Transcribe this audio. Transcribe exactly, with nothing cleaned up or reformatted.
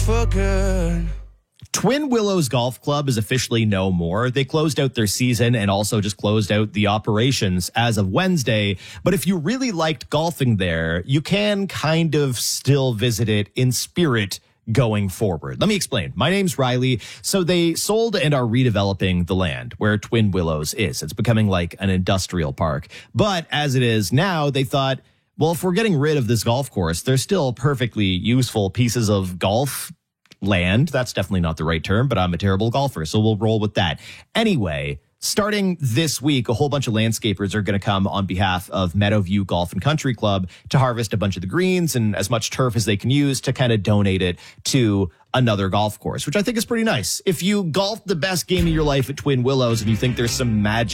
for good. Twin Willows Golf Club is officially no more. They closed out their season and also just closed out the operations as of Wednesday. But if you really liked golfing there, you can kind of still visit it in spirit going forward. Let me explain. My name's Riley. So they sold and are redeveloping the land where Twin Willows is. It's becoming like an industrial park. But as it is now, they thought, well, if we're getting rid of this golf course, there's still perfectly useful pieces of golf land. That's definitely not the right term, but I'm a terrible golfer, so we'll roll with that. Anyway, starting this week, a whole bunch of landscapers are going to come on behalf of Meadowview Golf and Country Club to harvest a bunch of the greens and as much turf as they can use to kind of donate it to another golf course, which I think is pretty nice. If you golf the best game of your life at Twin Willows and you think there's some magic